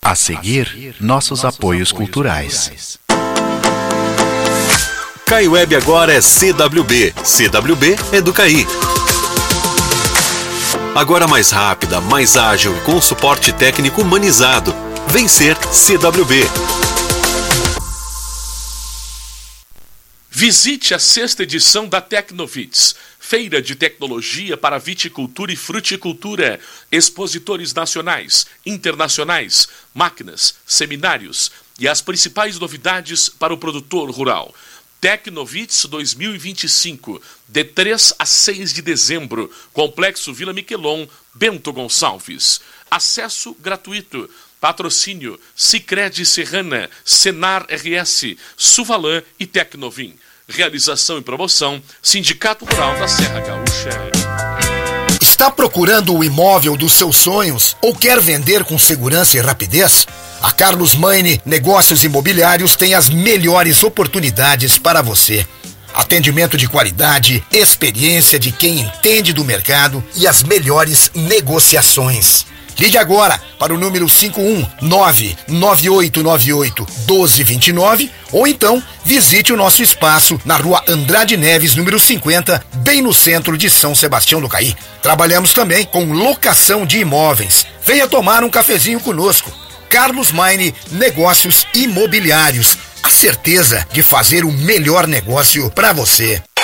A seguir, nossos apoios culturais. CAI Web agora é CWB. CWB é do CAI. Agora mais rápida, mais ágil e com suporte técnico humanizado. Vem ser CWB. Visite a 6ª edição da Tecnovits, feira de tecnologia para viticultura e fruticultura, expositores nacionais, internacionais, máquinas, seminários e as principais novidades para o produtor rural. Tecnovits 2025, de 3 a 6 de dezembro, Complexo Vila Miquelon, Bento Gonçalves. Acesso gratuito. Patrocínio Sicredi Serrana, Senar RS, Suvalan e Tecnovim. Realização e promoção Sindicato Rural da Serra Gaúcha. Está procurando o imóvel dos seus sonhos ou quer vender com segurança e rapidez? A Carlos Maine Negócios Imobiliários tem as melhores oportunidades para você. Atendimento de qualidade, experiência de quem entende do mercado e as melhores negociações. Ligue agora para o número 51998981229 ou então visite o nosso espaço na Rua Andrade Neves, número 50, bem no centro de São Sebastião do Caí. Trabalhamos também com locação de imóveis. Venha tomar um cafezinho conosco. Carlos Maine Negócios Imobiliários. A certeza de fazer o melhor negócio para você.